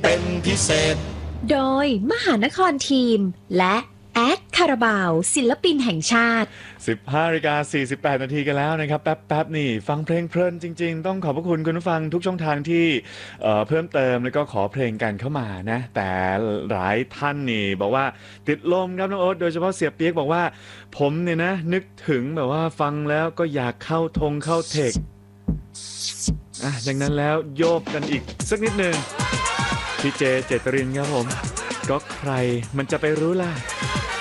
เป็นพิเศษโดยมหานครทีมและแอดคาราบาวศิลปินแห่งชาติ 15:48 นาทีกันแล้วนะครับแป๊บนี่ฟังเพลงเพลินจริงๆต้องขอบพระคุณคุณผู้ฟังทุกช่องทางที่เพิ่มเติมแล้วก็ขอเพลงกันเข้ามานะแต่หลายท่านนี่บอกว่าติดลมครับน้องโอ๊ตโดยเฉพาะเสียเปียกบอกว่าผมเนี่ยนะนึกถึงแบบว่าฟังแล้วก็อยากเข้าเทคดังนั้นแล้วโยกกันอีกสักนิดหนึ่งพี่เจเจตรินครับผมก็ใครมันจะไปรู้ล่ะ